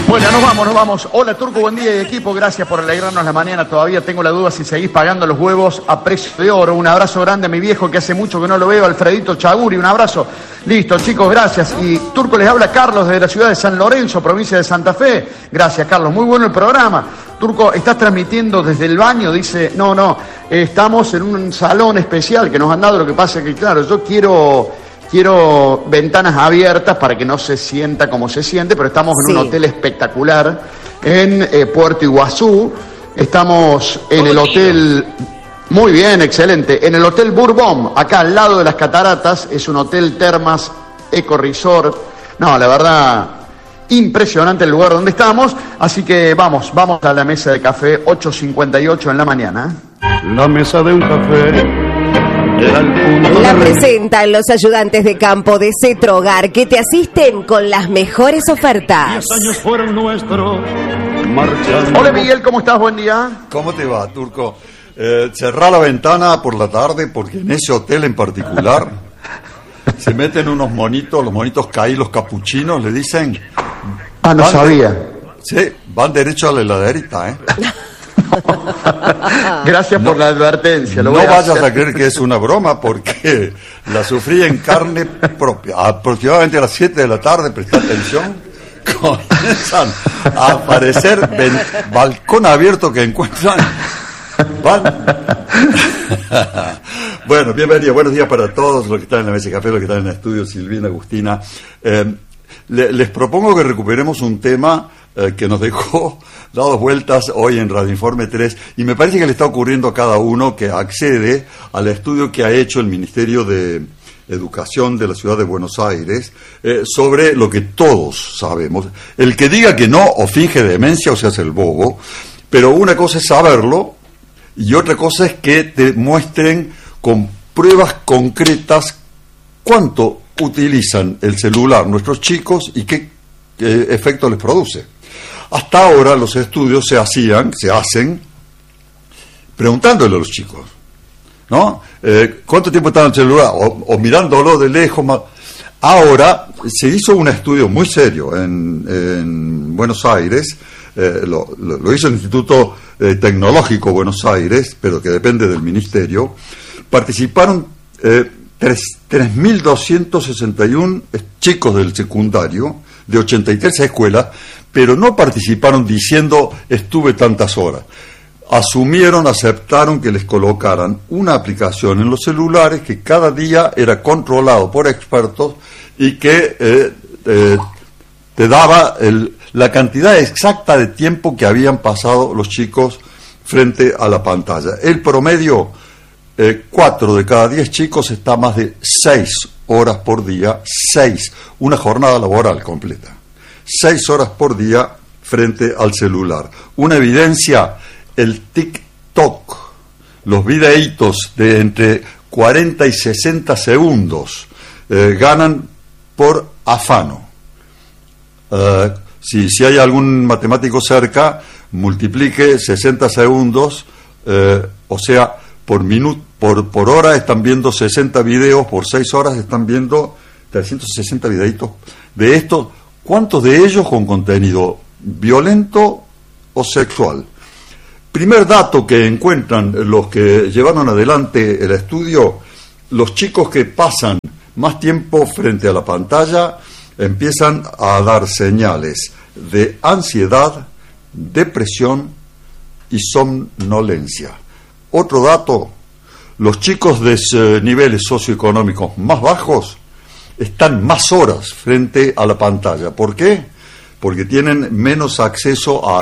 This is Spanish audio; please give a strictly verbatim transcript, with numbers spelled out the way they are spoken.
Bueno, nos vamos, nos vamos. Hola, Turco, buen día y equipo. Gracias por alegrarnos la mañana. Todavía tengo la duda si seguís pagando los huevos a precio de oro. Un abrazo grande a mi viejo que hace mucho que no lo veo, Alfredito Chaguri. Un abrazo. Listo, chicos, gracias. Y Turco, les habla Carlos desde la ciudad de San Lorenzo, provincia de Santa Fe. Gracias, Carlos. Muy bueno el programa. Turco, ¿estás transmitiendo desde el baño? Dice, no, no, estamos en un salón especial que nos han dado. Lo que pasa es que, claro, yo quiero... Quiero ventanas abiertas para que no se sienta como se siente, pero estamos en sí. un hotel espectacular en eh, Puerto Iguazú. Estamos en el hotel... Muy bien, excelente. En el Hotel Bourbon, acá al lado de las cataratas, es un hotel termas, eco resort. No, la verdad, impresionante el lugar donde estamos. Así que vamos, vamos a la mesa de café, ocho cincuenta y ocho en la mañana. La mesa de un café. La presentan los ayudantes de campo de Cetro Hogar, que te asisten con las mejores ofertas. Diez años fueron nuestros marchando. Hola Miguel, ¿cómo estás? Buen día. ¿Cómo te va, Turco? Eh, cerrá la ventana por la tarde porque en ese hotel en particular se meten unos monitos, los monitos caí, los capuchinos, le dicen... Ah, no sabía. De, sí, van derecho a la heladerita, ¿eh? Gracias no, por la advertencia. Lo no voy a vayas hacer. a creer que es una broma porque la sufrí en carne propia. Aproximadamente a las siete de la tarde, presta atención, comienzan a aparecer ven, balcón abierto que encuentran. Van. Bueno, bienvenido, buenos días para todos los que están en la mesa de café, los que están en el estudio, Silvina, Agustina. Eh, le, les propongo que recuperemos un tema eh, que nos dejó dado vueltas hoy en Radio Informe tres, y me parece que le está ocurriendo a cada uno que accede al estudio que ha hecho el Ministerio de Educación de la Ciudad de Buenos Aires eh, sobre lo que todos sabemos. El que diga que no o finge demencia o se hace el bobo, pero una cosa es saberlo y otra cosa es que te muestren con pruebas concretas cuánto utilizan el celular nuestros chicos y qué eh, efecto les produce. Hasta ahora los estudios se hacían, se hacen, preguntándole a los chicos, ¿no? Eh, ¿Cuánto tiempo están en el celular? O, o mirándolo de lejos. Más. Ahora se hizo un estudio muy serio en, en Buenos Aires, eh, lo, lo, lo hizo el Instituto eh, Tecnológico Buenos Aires, pero que depende del Ministerio. Participaron eh, tres mil doscientos sesenta y uno chicos del secundario, de ochenta y tres escuelas, pero no participaron diciendo estuve tantas horas. Asumieron, aceptaron que les colocaran una aplicación en los celulares que cada día era controlado por expertos y que eh, eh, te daba el, la cantidad exacta de tiempo que habían pasado los chicos frente a la pantalla. El promedio, eh, cuatro de cada diez chicos está más de seis horas por día, seis, una jornada laboral completa. Seis horas por día frente al celular. Una evidencia, el TikTok, los videitos de entre cuarenta y sesenta segundos eh, ganan por afano. Uh, si, si hay algún matemático cerca, multiplique sesenta segundos, eh, o sea, por minuto, por, por hora están viendo sesenta videos, por seis horas están viendo trescientos sesenta videitos. De estos, ¿cuántos de ellos con contenido violento o sexual? Primer dato que encuentran los que llevaron adelante el estudio, los chicos que pasan más tiempo frente a la pantalla empiezan a dar señales de ansiedad, depresión y somnolencia. Otro dato, los chicos de niveles socioeconómicos más bajos están más horas frente a la pantalla. ¿Por qué? Porque tienen menos acceso a